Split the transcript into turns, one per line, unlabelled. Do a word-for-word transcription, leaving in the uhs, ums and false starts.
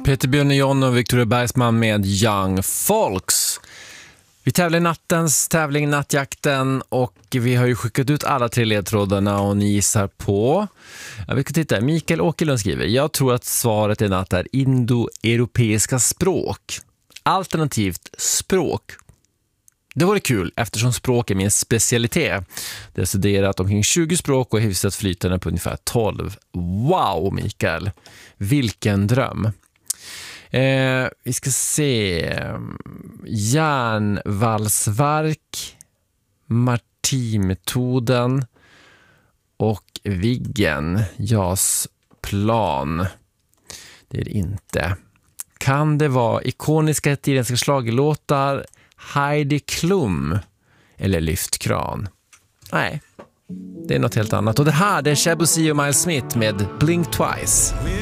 Peter Björnejon och Victoria Bergsman med Young Folks. Vi tävlar i nattens tävling Nattjakten och vi har ju skickat ut alla tre ledtrådarna och ni gissar på. Ja, vi kan titta. Mikael Åkerlund skriver: jag tror att svaret i natt är indoeuropeiska språk. Alternativt språk. Det vore kul eftersom språk är min specialitet. Det har studerat omkring tjugo språk och hyfsat flytande på ungefär tolv. Wow, Mikael. Vilken dröm. Eh, vi ska se. Järnvalsverk, Martimetoden och Viggen. Jasplan. Det är det inte. Kan det vara ikoniska italienska schlagerlåtar, Heidi Klum eller Lyftkran? Nej, det är något helt annat. Och det här, det är Shabuzi och Miles Smith med Blink Twice.